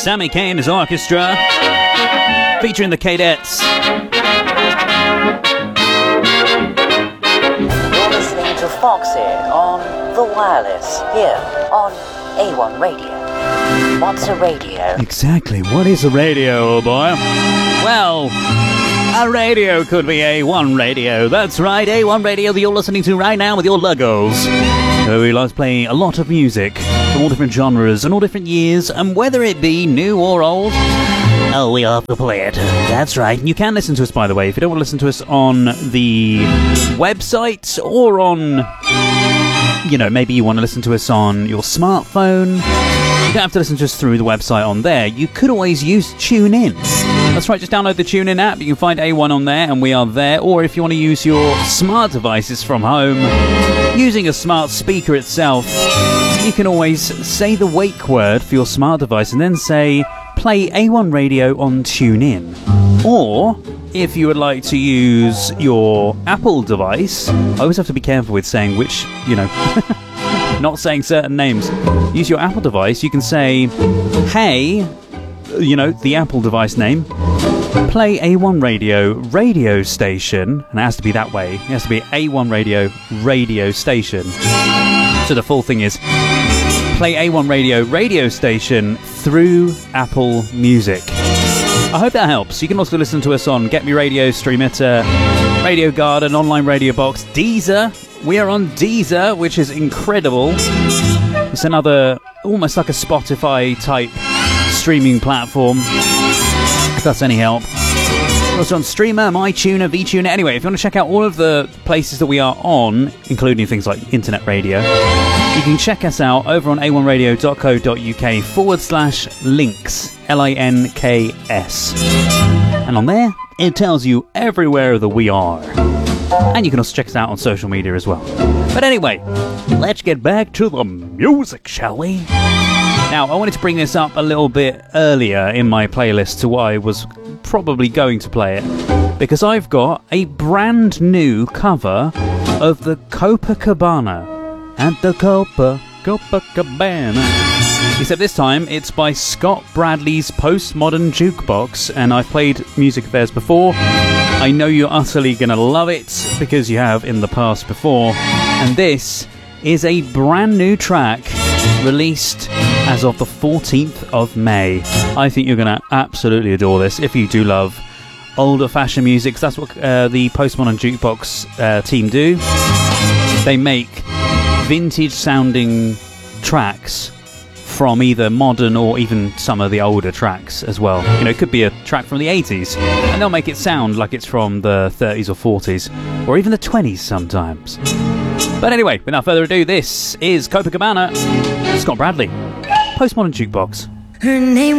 Sammy Kane's orchestra, featuring the Cadettes. You're listening to Fox here on The Wireless, here on A1 Radio. What's a radio? Exactly, what is a radio, boy? Well, a radio could be A1 Radio. That's right, A1 Radio that you're listening to right now with your Legos. We like to play a lot of music from all different genres and all different years, and whether it be new or old, oh, we have to play it. That's right. You can listen to us, by the way, if you don't want to listen to us on the website or on, you know, maybe you want to listen to us on your smartphone. You don't have to listen to us through the website on there. You could always use TuneIn. That's right, just download the TuneIn app. You can find A1 on there, and we are there. Or if you want to use your smart devices from home, using a smart speaker itself, you can always say the wake word for your smart device and then say, play A1 Radio on TuneIn. Or, if you would like to use your Apple device, I always have to be careful with saying which, you know, not saying certain names. Use your Apple device, you can say, hey, you know, the Apple device name, play A1 Radio station, and it has to be that way. It has to be A1 Radio station. So the full thing is, play A1 Radio station through Apple Music. I hope that helps. You can also listen to us on Get Me Radio, Streamita, Radio Garden, Online Radio Box, Deezer. We are on Deezer, which is incredible. It's another, almost like a Spotify type streaming platform, if that's any help. We're also on Streamer, MyTuner, VTuner. Anyway, if you want to check out all of the places that we are on, including things like internet radio, you can check us out over on a1radio.co.uk/links, LINKS. And on there, it tells you everywhere that we are. And you can also check us out on social media as well. But anyway, let's get back to the music, shall we? Now, I wanted to bring this up a little bit earlier in my playlist to what I was probably going to play it, because I've got a brand new cover of the Copacabana. At the Copacabana. Except this time, it's by Scott Bradley's Postmodern Jukebox, and I've played music of theirs before. I know you're utterly going to love it, because you have in the past before. And this is a brand new track, released as of the 14th of May. I think you're going to absolutely adore this, if you do love older-fashioned music. That's what the Postmodern Jukebox team do. They make vintage-sounding tracks from either modern or even some of the older tracks as well. You know, it could be a track from the 80s, and they'll make it sound like it's from the 30s or 40s, or even the 20s sometimes. But anyway, without further ado, this is Copacabana, Scott Bradley, Postmodern Jukebox. Her name